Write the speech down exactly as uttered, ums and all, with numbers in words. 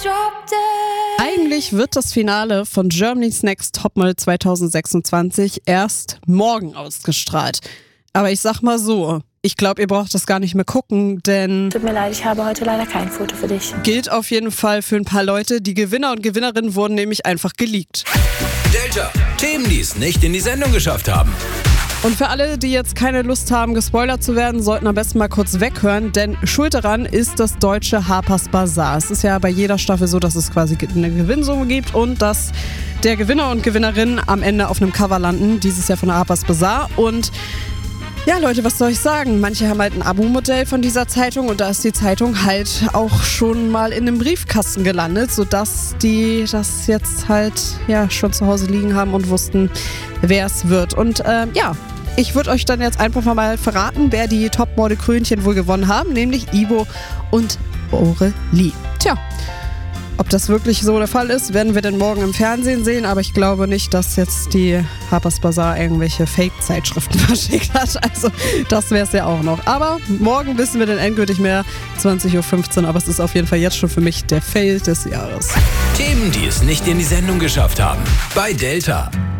Eigentlich wird das Finale von Germany's Next Topmodel zwanzig sechsundzwanzig erst morgen ausgestrahlt. Aber ich sag mal so, ich glaube, ihr braucht das gar nicht mehr gucken, denn... Tut mir leid, ich habe heute leider kein Foto für dich. Gilt auf jeden Fall für ein paar Leute. Die Gewinner und Gewinnerinnen wurden nämlich einfach geleakt. Delta, Themen, die es nicht in die Sendung geschafft haben. Und für alle, die jetzt keine Lust haben, gespoilert zu werden, sollten am besten mal kurz weghören, denn schuld daran ist das deutsche Harper's Bazaar. Es ist ja bei jeder Staffel so, dass es quasi eine Gewinnsumme gibt und dass der Gewinner und Gewinnerin am Ende auf einem Cover landen, dieses Jahr von der Harper's Bazaar. Und ja, Leute, was soll ich sagen? Manche haben halt ein Abo-Modell von dieser Zeitung und da ist die Zeitung halt auch schon mal in einem Briefkasten gelandet, sodass die das jetzt halt ja schon zu Hause liegen haben und wussten, wer es wird. Und ähm, ja, ich würde euch dann jetzt einfach mal verraten, wer die Topmodel-Krönchen wohl gewonnen haben, nämlich Ivo und Aurelie. Tja, ob das wirklich so der Fall ist, werden wir dann morgen im Fernsehen sehen, aber ich glaube nicht, dass jetzt die Harper's Bazaar irgendwelche Fake-Zeitschriften verschickt hat. Also das wäre es ja auch noch. Aber morgen wissen wir dann endgültig mehr, zwanzig Uhr fünfzehn, aber es ist auf jeden Fall jetzt schon für mich der Fail des Jahres. Themen, die es nicht in die Sendung geschafft haben. Bei Delta.